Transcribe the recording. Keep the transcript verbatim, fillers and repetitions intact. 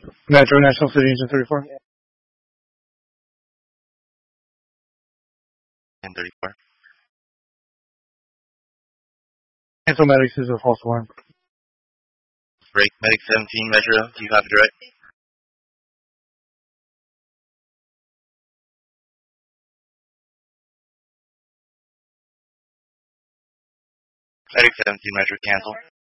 Metro National City Engine thirty-four. And thirty-four. Cancel medics is a false alarm. Break medic seventeen, Metro. Do you have a direct? Medic seventeen, Metro, cancel.